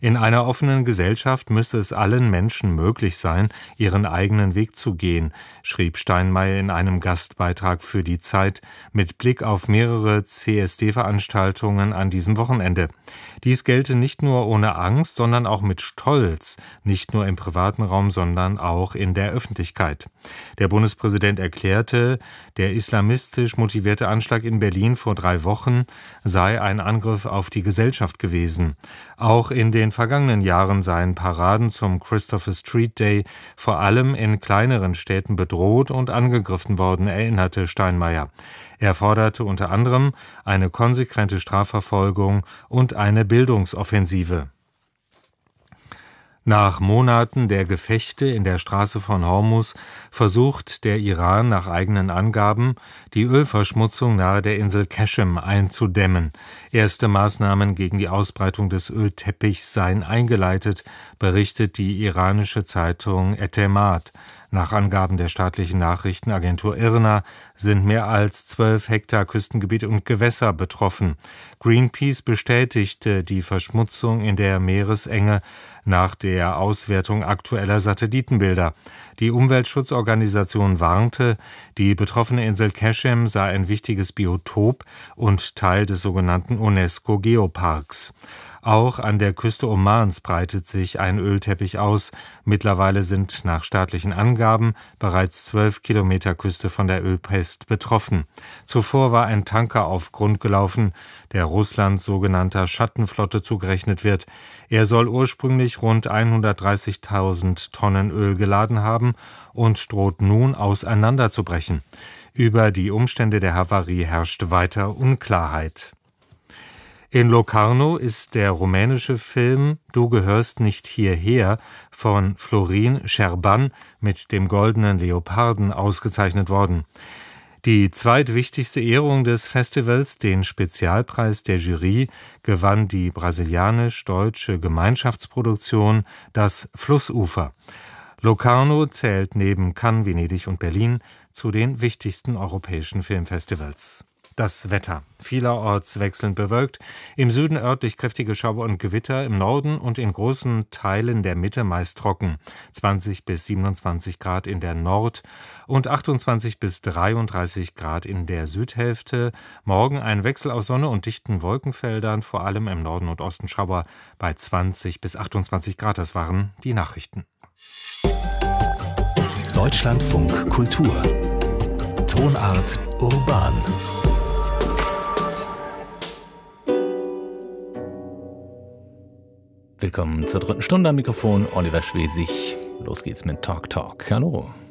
In einer offenen Gesellschaft müsse es allen Menschen möglich sein, ihren eigenen Weg zu gehen, schrieb Steinmeier in einem Gastbeitrag für die Zeit mit Blick auf mehrere CSD-Veranstaltungen an diesem Wochenende. Dies gelte nicht nur ohne Angst, sondern auch mit Stolz, nicht nur im privaten Raum, sondern auch in der Öffentlichkeit. Der Bundespräsident erklärte, der islamistisch motivierte Anschlag in Berlin vor 3 Wochen sei ein Angriff auf die Gesellschaft gewesen. Auch in den vergangenen Jahren seien Paraden zum Christopher Street Day vor allem in kleineren Städten bedroht und angegriffen worden, erinnerte Steinmeier. Er forderte unter anderem eine konsequente Strafverfolgung und eine Bildungsoffensive. Nach Monaten der Gefechte in der Straße von Hormuz versucht der Iran nach eigenen Angaben, die Ölverschmutzung nahe der Insel Qashem einzudämmen. Erste Maßnahmen gegen die Ausbreitung des Ölteppichs seien eingeleitet, berichtet die iranische Zeitung Etemad. Nach Angaben der staatlichen Nachrichtenagentur IRNA sind mehr als 12 Hektar Küstengebiet und Gewässer betroffen. Greenpeace bestätigte die Verschmutzung in der Meeresenge nach der Auswertung aktueller Satellitenbilder. Die Umweltschutzorganisation warnte, die betroffene Insel Qashem sei ein wichtiges Biotop und Teil des sogenannten UNESCO-Geoparks. Auch an der Küste Omans breitet sich ein Ölteppich aus. Mittlerweile sind nach staatlichen Angaben bereits 12 Kilometer Küste von der Ölpest betroffen. Zuvor war ein Tanker auf Grund gelaufen, der Russlands sogenannter Schattenflotte zugerechnet wird. Er soll ursprünglich rund 130.000 Tonnen Öl geladen haben und droht nun auseinanderzubrechen. Über die Umstände der Havarie herrscht weiter Unklarheit. In Locarno ist der rumänische Film Du gehörst nicht hierher von Florin Șerban mit dem Goldenen Leoparden ausgezeichnet worden. Die zweitwichtigste Ehrung des Festivals, den Spezialpreis der Jury, gewann die brasilianisch-deutsche Gemeinschaftsproduktion Das Flussufer. Locarno zählt neben Cannes, Venedig und Berlin zu den wichtigsten europäischen Filmfestivals. Das Wetter. Vielerorts wechselnd bewölkt, im Süden örtlich kräftige Schauer und Gewitter, im Norden und in großen Teilen der Mitte meist trocken. 20 bis 27 Grad in der Nord- und 28 bis 33 Grad in der Südhälfte. Morgen ein Wechsel aus Sonne und dichten Wolkenfeldern, vor allem im Norden und Osten Schauer bei 20 bis 28 Grad. Das waren die Nachrichten. Deutschlandfunk Kultur. Tonart urban. Willkommen zur 3. Stunde am Mikrofon, Oliver Schwesig. Los geht's mit Talk Talk. Hallo.